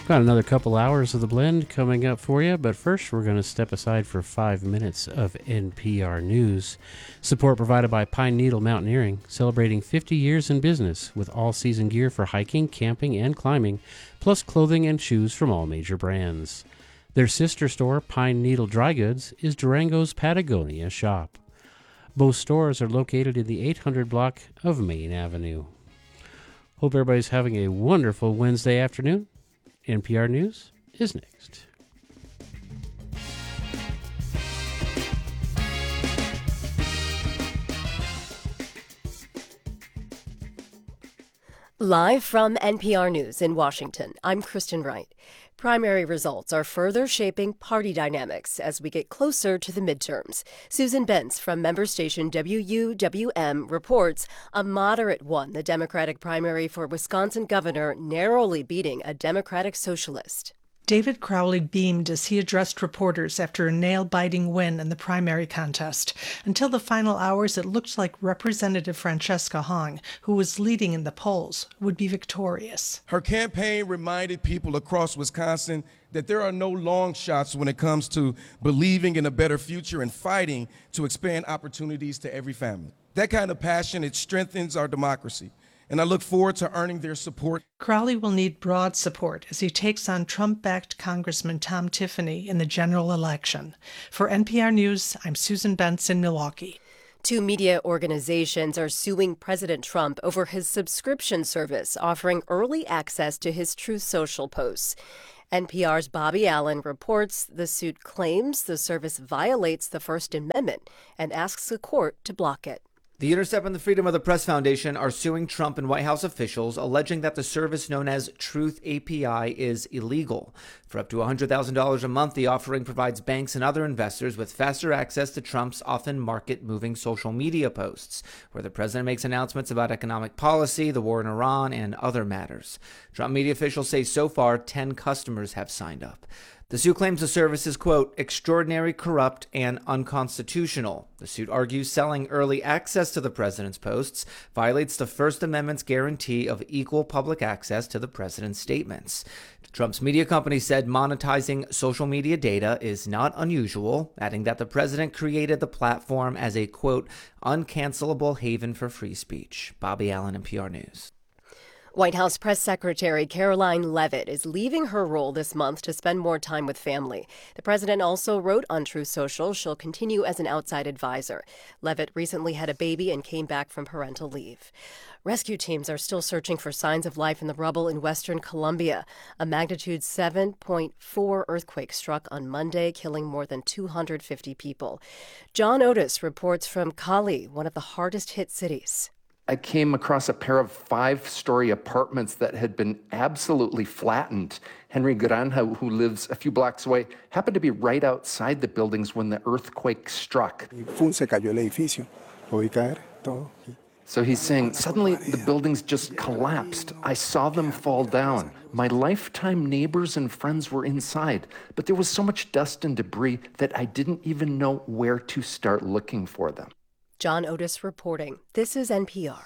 Got another couple hours of the blend coming up for you, but first we're going to step aside for 5 minutes of NPR News. Support provided by Pine Needle Mountaineering, celebrating 50 years in business with all-season gear for hiking, camping, and climbing, plus clothing and shoes from all major brands. Their sister store, Pine Needle Dry Goods, is Durango's Patagonia shop. Both stores are located in the 800 block of Main Avenue. Hope everybody's having a wonderful Wednesday afternoon. NPR News is next. Live from NPR News in Washington, I'm Kristen Wright. Primary results are further shaping party dynamics as we get closer to the midterms. Susan Bentz from member station WUWM reports a moderate won the Democratic primary for Wisconsin governor, narrowly beating a Democratic socialist. David Crowley beamed as he addressed reporters after a nail-biting win in the primary contest. Until the final hours, it looked like Representative Francesca Hong, who was leading in the polls, would be victorious. Her campaign reminded people across Wisconsin that there are no long shots when it comes to believing in a better future and fighting to expand opportunities to every family. That kind of passion, it strengthens our democracy. And I look forward to earning their support. Crowley will need broad support as he takes on Trump-backed Congressman Tom Tiffany in the general election. For NPR News, I'm Susan Bentz in Milwaukee. Two media organizations are suing President Trump over his subscription service offering early access to his Truth Social posts. NPR's Bobby Allen reports the suit claims the service violates the First Amendment and asks the court to block it. The Intercept and the Freedom of the Press Foundation are suing Trump and White House officials, alleging that the service known as Truth API is illegal. For up to $100,000 a month, the offering provides banks and other investors with faster access to Trump's often market-moving social media posts, where the president makes announcements about economic policy, the war in Iran, and other matters. Trump media officials say so far 10 customers have signed up. The suit claims the service is, quote, extraordinary, corrupt, and unconstitutional. The suit argues selling early access to the president's posts violates the First Amendment's guarantee of equal public access to the president's statements. Trump's media company said monetizing social media data is not unusual, adding that the president created the platform as a, quote, uncancelable haven for free speech. Bobby Allen, NPR News. White House Press Secretary Caroline Leavitt is leaving her role this month to spend more time with family. The president also wrote on Truth Social she'll continue as an outside advisor. Leavitt recently had a baby and came back from parental leave. Rescue teams are still searching for signs of life in the rubble in western Colombia. A magnitude 7.4 earthquake struck on Monday, killing more than 250 people. John Otis reports from Cali, one of the hardest hit cities. I came across a pair of 5-story apartments that had been absolutely flattened. Henry Granja, who lives a few blocks away, happened to be right outside the buildings when the earthquake struck. So he's saying, suddenly the buildings just collapsed. I saw them fall down. My lifetime neighbors and friends were inside, but there was so much dust and debris that I didn't even know where to start looking for them. John Otis reporting. This is NPR.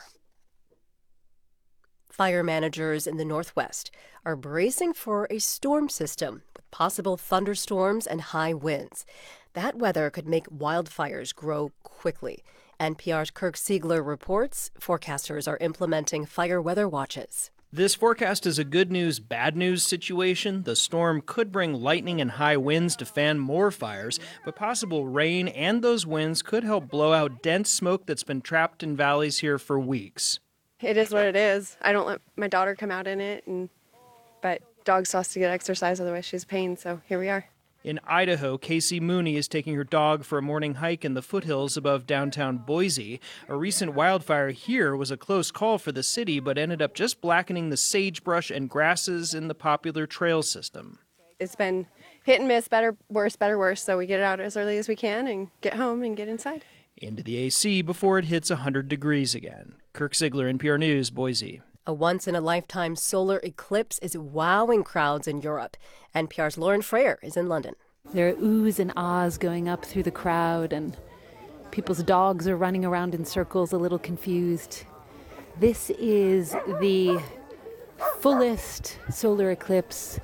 Fire managers in the Northwest are bracing for a storm system with possible thunderstorms and high winds. That weather could make wildfires grow quickly. NPR's Kirk Siegler reports forecasters are implementing fire weather watches. This forecast is a good news, bad news situation. The storm could bring lightning and high winds to fan more fires, but possible rain and those winds could help blow out dense smoke that's been trapped in valleys here for weeks. It is what it is. I don't let my daughter come out in it, but dog still has to get exercise, otherwise she's pain, so here we are. In Idaho, Casey Mooney is taking her dog for a morning hike in the foothills above downtown Boise. A recent wildfire here was a close call for the city, but ended up just blackening the sagebrush and grasses in the popular trail system. It's been hit and miss, better, worse, so we get it out as early as we can and get home and get inside. Into the AC before it hits 100 degrees again. Kirk Siegler, NPR News, Boise. A once-in-a-lifetime solar eclipse is wowing crowds in Europe. NPR's Lauren Frayer is in London. There are oohs and ahs going up through the crowd, and people's dogs are running around in circles, a little confused. This is the fullest solar eclipse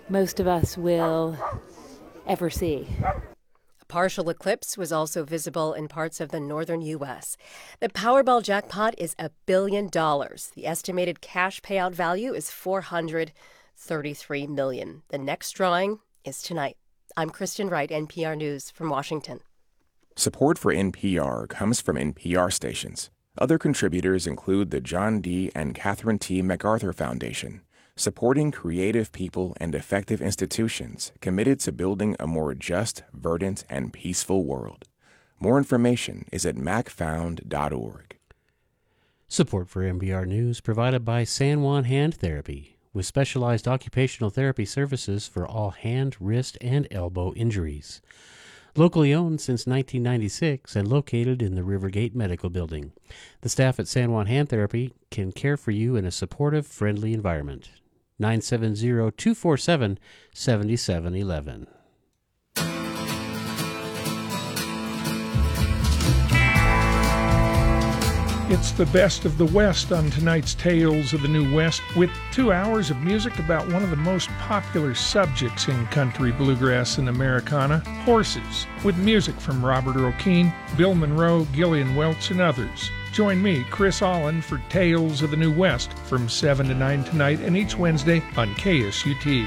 most of us will ever see. A partial eclipse was also visible in parts of the northern U.S. The Powerball jackpot is $1 billion. The estimated cash payout value is $433 million. The next drawing is tonight. I'm Kristen Wright, NPR News from Washington. Support for NPR comes from NPR stations. Other contributors include the John D. and Catherine T. MacArthur Foundation, supporting creative people and effective institutions committed to building a more just, verdant, and peaceful world. More information is at macfound.org. Support for NPR News provided by San Juan Hand Therapy, with specialized occupational therapy services for all hand, wrist, and elbow injuries. Locally owned since 1996 and located in the Rivergate Medical Building, the staff at San Juan Hand Therapy can care for you in a supportive, friendly environment. 970-247-7711. It's the best of the West on tonight's Tales of the New West, with 2 hours of music about one of the most popular subjects in country, bluegrass, and Americana, horses, with music from Robert Earl Keen, Bill Monroe, Gillian Welch, and others. Join me, Chris Allen, for Tales of the New West from 7 to 9 tonight and each Wednesday on KSUT.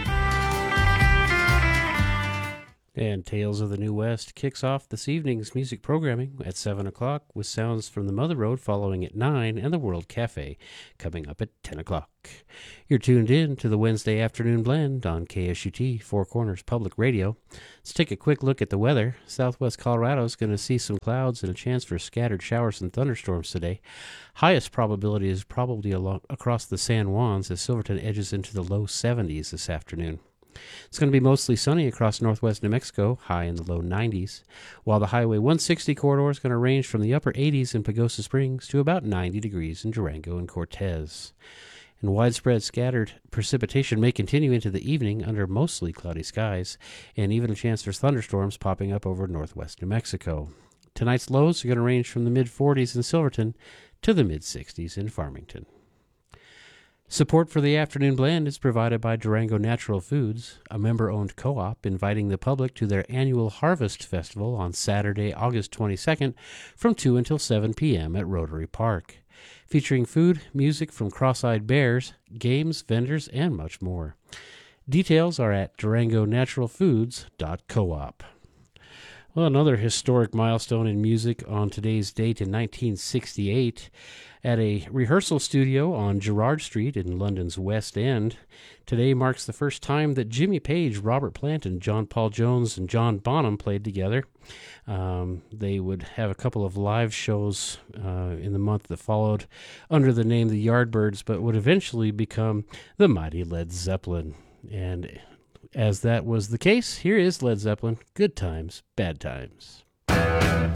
And Tales of the New West kicks off this evening's music programming at 7 o'clock with sounds from the Mother Road following at 9 and the World Cafe coming up at 10 o'clock. You're tuned in to the Wednesday Afternoon Blend on KSUT, Four Corners Public Radio. Let's take a quick look at the weather. Southwest Colorado is going to see some clouds and a chance for scattered showers and thunderstorms today. Highest probability is probably across the San Juans as Silverton edges into the low 70s this afternoon. It's going to be mostly sunny across northwest New Mexico, high in the low 90s, while the Highway 160 corridor is going to range from the upper 80s in Pagosa Springs to about 90 degrees in Durango and Cortez. And widespread scattered precipitation may continue into the evening under mostly cloudy skies, and even a chance for thunderstorms popping up over northwest New Mexico. Tonight's lows are going to range from the mid-40s in Silverton to the mid-60s in Farmington. Support for the Afternoon Blend is provided by Durango Natural Foods, a member-owned co-op inviting the public to their annual Harvest Festival on Saturday, August 22nd from 2 until 7 p.m. at Rotary Park, featuring food, music from Cross-Eyed Bears, games, vendors, and much more. Details are at durangonaturalfoods.coop. Well, another historic milestone in music on today's date in 1968. At a rehearsal studio on Gerrard Street in London's West End, today marks the first time that Jimmy Page, Robert Plant, and John Paul Jones and John Bonham played together. They would have a couple of live shows in the month that followed under the name The Yardbirds, but would eventually become the mighty Led Zeppelin. And as that was the case, here is Led Zeppelin, Good Times, Bad Times.